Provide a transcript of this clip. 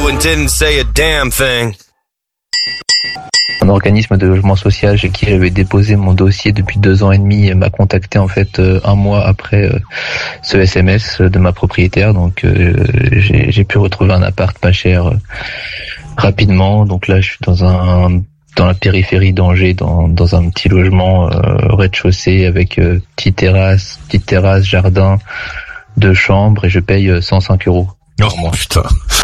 you and didn't say a damn thing. Un organisme de logement social chez qui j'avais déposé mon dossier depuis 2 ans et demi m'a contacté en fait un mois après ce SMS de ma propriétaire. Donc j'ai pu retrouver un appart pas cher rapidement. Donc là je suis dans la périphérie d'Angers, dans un petit logement rez-de-chaussée avec petite terrasse, jardin, 2 chambres, et je paye 105 € par mois. Putain.